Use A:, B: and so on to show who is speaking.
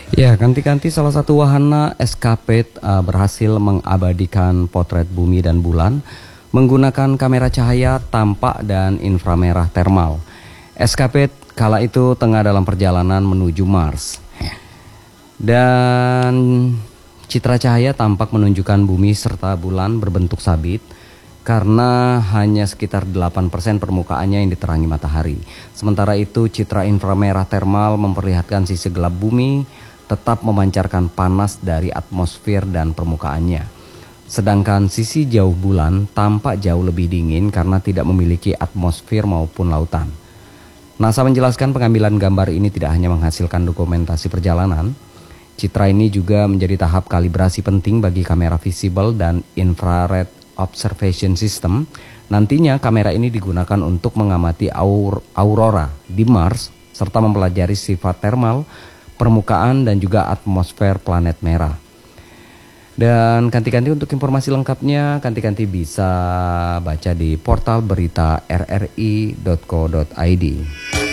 A: Ya, ganti-ganti salah satu wahana escapade berhasil mengabadikan potret bumi dan bulan menggunakan kamera cahaya, tampak, dan inframerah thermal. Escapade kala itu tengah dalam perjalanan menuju Mars. Dan citra cahaya tampak menunjukkan bumi serta bulan berbentuk sabit karena hanya sekitar 8% permukaannya yang diterangi matahari. Sementara itu citra inframerah thermal memperlihatkan sisi gelap bumi tetap memancarkan panas dari atmosfer dan permukaannya. Sedangkan sisi jauh bulan tampak jauh lebih dingin karena tidak memiliki atmosfer maupun lautan. NASA menjelaskan pengambilan gambar ini tidak hanya menghasilkan dokumentasi perjalanan, citra ini juga menjadi tahap kalibrasi penting bagi kamera visible dan infrared observation system. Nantinya kamera ini digunakan untuk mengamati aurora di Mars serta mempelajari sifat thermal, permukaan, dan juga atmosfer planet merah. Dan ganti-ganti untuk informasi lengkapnya, ganti-ganti bisa baca di portal berita rri.co.id.